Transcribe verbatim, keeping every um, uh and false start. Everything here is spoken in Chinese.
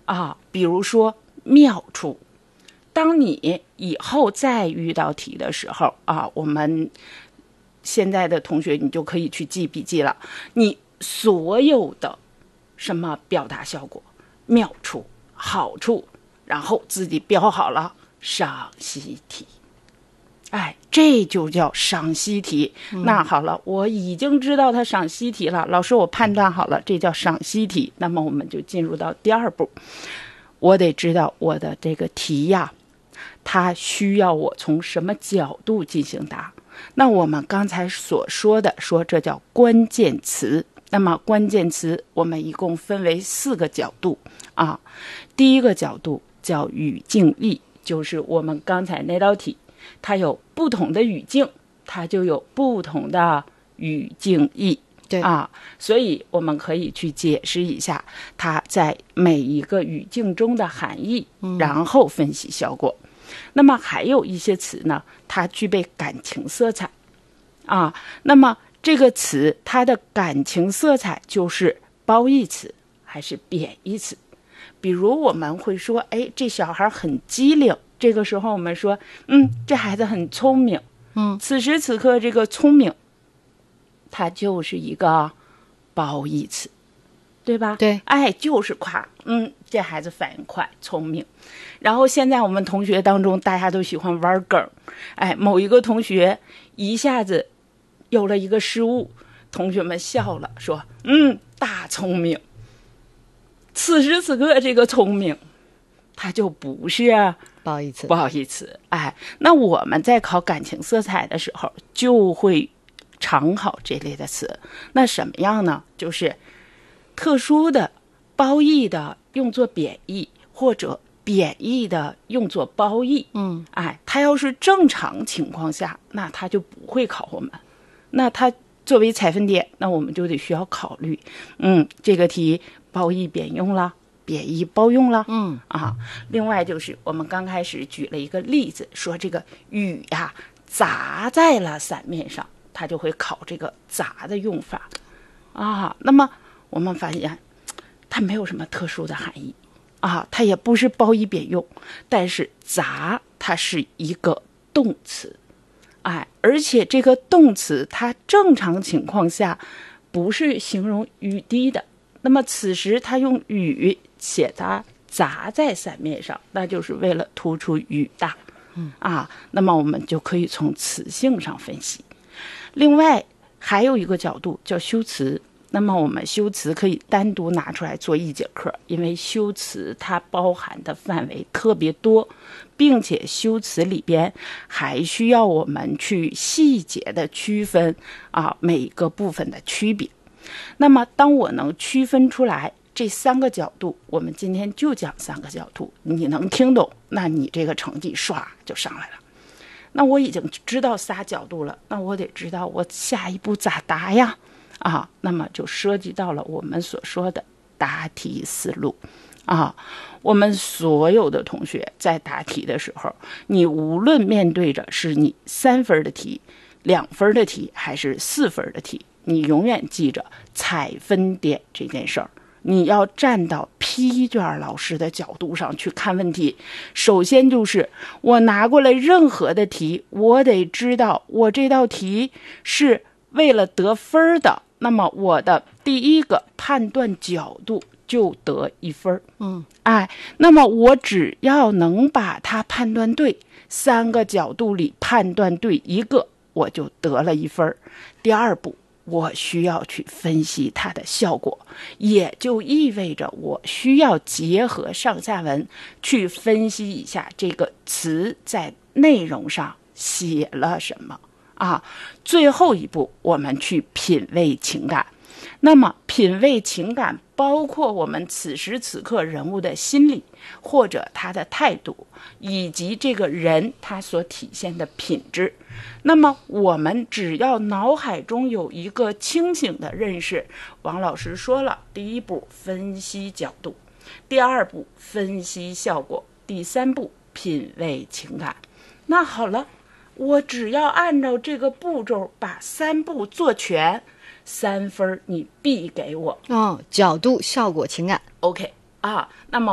啊，比如说妙处。当你以后再遇到题的时候啊，我们现在的同学你就可以去记笔记了。你所有的什么表达效果、妙处、好处，然后自己标好了，赏析题。哎，这就叫赏析题。嗯、那好了，我已经知道它赏析题了，老师我判断好了，这叫赏析题。那么我们就进入到第二步，我得知道我的这个题呀，它需要我从什么角度进行答。那我们刚才所说的，说这叫关键词。那么关键词我们一共分为四个角度啊。第一个角度叫语境义，就是我们刚才那道题，它有不同的语境，它就有不同的语境义。 对啊，所以我们可以去解释一下它在每一个语境中的含义，嗯、然后分析效果。那么还有一些词呢，它具备感情色彩啊。那么这个词它的感情色彩就是褒义词还是贬义词？比如我们会说，哎，这小孩很机灵，这个时候我们说，嗯，这孩子很聪明。 嗯， 此时此刻这个聪明，它就是一个褒义词，对吧？ 对， 哎，就是夸，嗯，这孩子反应快，聪明。然后现在我们同学当中，大家都喜欢玩梗，哎，某一个同学一下子有了一个失误，同学们笑了，说，嗯，大聪明。此时此刻这个聪明，它就不是褒义词， 褒义词。哎，那我们在考感情色彩的时候，就会常考这类的词。那什么样呢？就是特殊的、褒义的用作贬义，或者贬义的用作褒义。 嗯， 哎，它要是正常情况下，那它就不会考我们。那它作为采分点，那我们就得需要考虑，嗯，这个题褒义贬用了，贬义褒用了。 嗯啊，另外就是我们刚开始举了一个例子，说这个雨呀、啊、砸在了伞面上，它就会考这个砸的用法啊。那么我们发现它没有什么特殊的含义啊，它也不是褒义贬用，但是砸它是一个动词，哎，而且这个动词它正常情况下不是形容雨滴的，那么此时它用雨写它砸在伞面上，那就是为了突出雨大。 嗯啊，那么我们就可以从词性上分析。另外还有一个角度叫修辞，那么我们修辞可以单独拿出来做一节课，因为修辞它包含的范围特别多，并且修辞里边还需要我们去细节的区分啊每个部分的区别。那么当我能区分出来这三个角度，我们今天就讲三个角度，你能听懂，那你这个成绩唰就上来了。那我已经知道仨角度了，那我得知道我下一步咋答呀？啊，那么就涉及到了我们所说的答题思路啊。我们所有的同学在答题的时候，你无论面对着是你三分的题、两分的题还是四分的题，你永远记着采分点这件事儿。你要站到批卷老师的角度上去看问题，首先就是我拿过来任何的题，我得知道我这道题是为了得分的，那么我的第一个判断角度就得一分。 嗯， 哎，那么我只要能把它判断对，三个角度里判断对一个，我就得了一分。第二步，我需要去分析它的效果，也就意味着我需要结合上下文去分析一下这个词在内容上写了什么啊。最后一步，我们去品味情感。那么品味情感包括我们此时此刻人物的心理，或者他的态度，以及这个人他所体现的品质。那么我们只要脑海中有一个清醒的认识，王老师说了，第一步分析角度，第二步分析效果，第三步品味情感。那好了，我只要按照这个步骤把三步做全，三分你必给我。 哦，角度、效果、情感。 OK 啊，那么